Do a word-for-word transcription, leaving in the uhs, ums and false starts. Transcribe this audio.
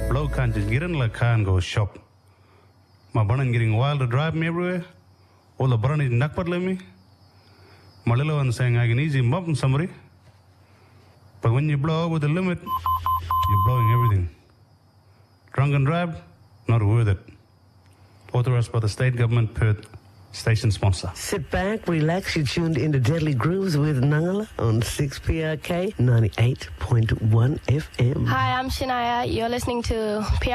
Blow can't just get in like car and go shop. My bunny getting wild to drive me everywhere. All the bunny knock but let me. My little one saying I can easy mop in somebody. But when you blow over the limit, you're blowing everything. Drunk and drive, not worth it. Authorized by the state government, Perth. Station sponsor. Sit back, relax. You're tuned into Deadly Grooves with Nangala on six P R K ninety-eight point one F M. Hi, I'm Shania. You're listening to P R